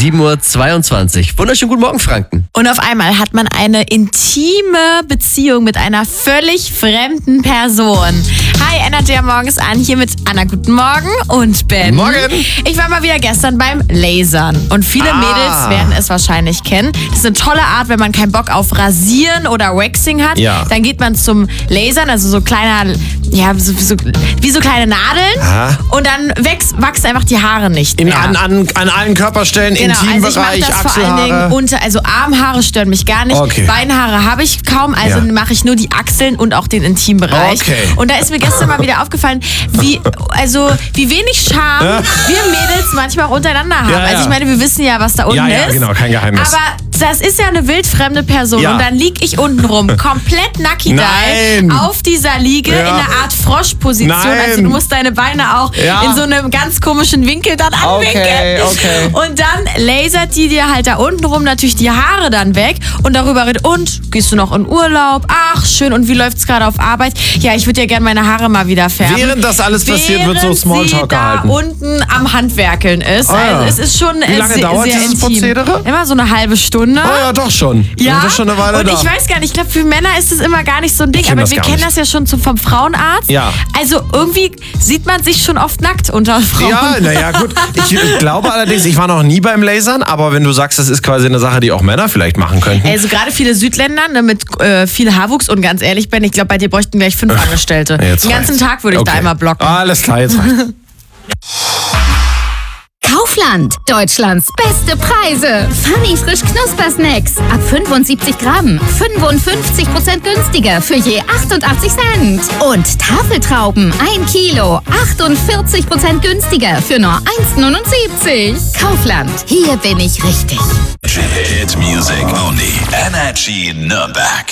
7:22 Uhr. Wunderschönen guten Morgen, Franken. Und auf einmal hat man eine intime Beziehung mit einer völlig fremden Person. Hi, Energy am Morgens an, hier mit Anna, guten Morgen, und Ben. Morgen. Ich war mal wieder gestern beim Lasern und viele Mädels werden es wahrscheinlich kennen. Das ist eine tolle Art, wenn man keinen Bock auf Rasieren oder Waxing hat. Ja. Dann geht man zum Lasern, also so kleiner, ja, wie so kleine Nadeln. Aha. Und dann wachsen einfach die Haare nicht mehr. An allen Körperstellen, Genau, Intimbereich, also ich mache das vor allen Dingen also Armhaare stören mich gar nicht. Okay. Beinhaare habe ich kaum, also mache ich nur die Achseln und auch den Intimbereich. Okay. Und da ist mir gestern mal wieder aufgefallen, wie wenig Charme wir Mädels manchmal auch untereinander haben. Ja, ja. Also ich meine, wir wissen ja, was da unten Ja, ist. genau, kein Geheimnis. Aber das ist ja eine wildfremde Person Ja. und dann lieg ich unten rum, komplett Nein. auf dieser Liege in einer Art Froschposition. Nein. Also du musst deine Beine auch in so einem ganz komischen Winkel dann anwinkeln. Okay. Und dann lasert die dir halt da unten rum natürlich die Haare dann weg und darüber redet, und gehst du noch in Urlaub? Ach, schön, und wie läuft's gerade auf Arbeit? Ja, ich würde ja gerne meine Haare mal wieder färben. Während das alles passiert, wird so Smalltalk gehalten. Da unten am Handwerkeln ist. Ah, ja. Also es ist schon Wie lange sehr, dauert sehr dieses intim. Prozedere? Immer so eine halbe Stunde. Oh ja, doch schon. Ja, Das ist schon eine Weile und da. ich weiß gar nicht, ich glaube, für Männer ist es immer gar nicht so ein Ding, kenn aber das wir gar kennen nicht. das ja schon vom Frauenarzt. Ja. Also irgendwie sieht man sich schon oft nackt unter Frauen. Ja, naja, gut. Ich glaube allerdings, ich war noch nie beim Lasern, aber wenn du sagst, das ist quasi eine Sache, die auch Männer vielleicht machen könnten. Also gerade viele Südländer, ne, mit viel Haarwuchs, und ganz ehrlich, Ben, ich glaube, bei dir bräuchten gleich 5 Angestellte. Jetzt Den ganzen reicht's. Tag würde ich da einmal blocken. Alles klar, jetzt reicht's. Kaufland. Deutschlands beste Preise. Funny frisch Knuspersnacks. Ab 75 Gramm. 55% günstiger für je 88 Cent. Und Tafeltrauben 1 Kilo. 48% günstiger für nur 1,79. Kaufland. Hier bin ich richtig. Hit music only. Energy Nürnberg.